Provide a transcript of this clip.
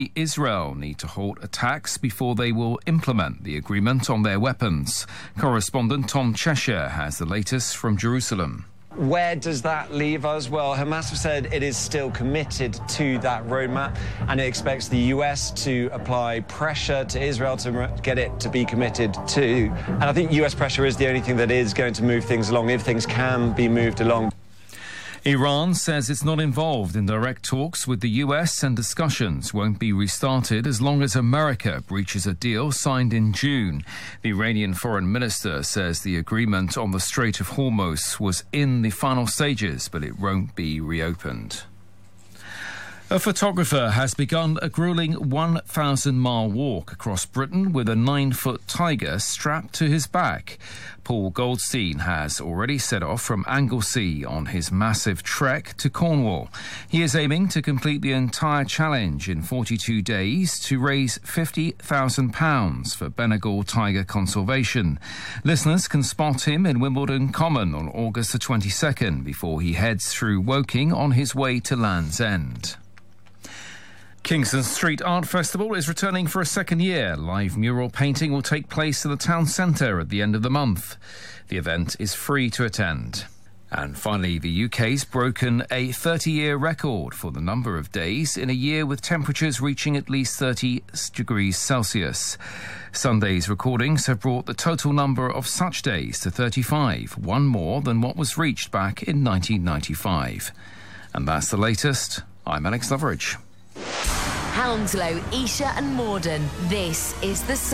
Israel need to halt attacks before they will implement the agreement on their weapons. Correspondent Tom Cheshire has the latest from Jerusalem. Where does that leave us? Well, Hamas have said it is still committed to that roadmap, and it expects the US to apply pressure to Israel to get it to be committed to. And I think US pressure is the only thing that is going to move things along, if things can be moved along. Iran says it's not involved in direct talks with the US and discussions won't be restarted as long as America breaches a deal signed in June. The Iranian foreign minister says the agreement on the Strait of Hormuz was in the final stages, but it won't be reopened. A photographer has begun a grueling 1,000-mile walk across Britain with a 9-foot tiger strapped to his back. Paul Goldstein has already set off from Anglesey on his massive trek to Cornwall. He is aiming to complete the entire challenge in 42 days to raise £50,000 for Bengal tiger conservation. Listeners can spot him in Wimbledon Common on August the 22nd before he heads through Woking on his way to Land's End. Kingston Street Art Festival is returning for a second year. Live mural painting will take place in the town centre at the end of the month. The event is free to attend. And finally, the UK's broken a 30-year record for the number of days in a year with temperatures reaching at least 30 degrees Celsius. Sunday's recordings have brought the total number of such days to 35, one more than what was reached back in 1995. And that's the latest. I'm Alex Loveridge. Hounslow, Esher and Morden. This is the